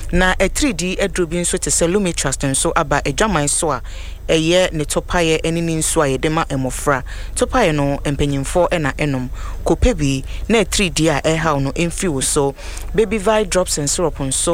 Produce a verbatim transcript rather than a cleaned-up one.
na a three D edrubi nso te se Lumi Trust nso aba edwaman so a eye ne topaye eni ni nso a yedema emofra topaye no empanyimfo e na enom kopebi na three D a e haw no emfi wo so baby vi drops and syrup nso